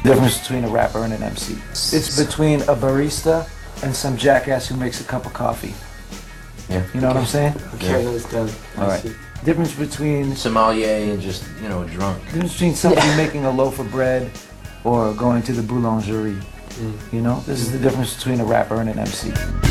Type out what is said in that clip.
Difference between a rapper and an MC. It's between a barista and some jackass who makes a cup of coffee. Yeah. You know what I'm saying? Okay, that's done. All right. Difference between Sommelier and just, you know, a drunk. difference between somebody making a loaf of bread or going to the boulangerie. You know, this is the difference between a rapper and an MC.